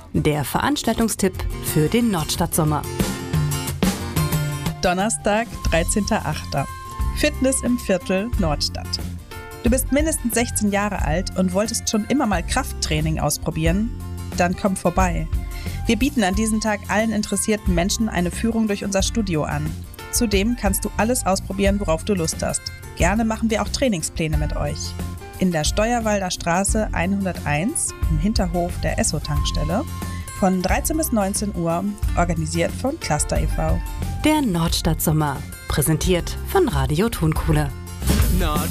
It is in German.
Der Veranstaltungstipp für den Nordstadtsommer. Donnerstag, 13.08. Fitness im Viertel Nordstadt. Du bist mindestens 16 Jahre alt und wolltest schon immer mal Krafttraining ausprobieren? Dann komm vorbei. Wir bieten an diesem Tag allen interessierten Menschen eine Führung durch unser Studio an. Zudem kannst du alles ausprobieren, worauf du Lust hast. Gerne machen wir auch Trainingspläne mit euch. In der Steuerwalder Straße 101 im Hinterhof der Esso-Tankstelle von 13 bis 19 Uhr, organisiert von Cluster e.V. Der Nordstadtsommer, präsentiert von Radio Tonkohle.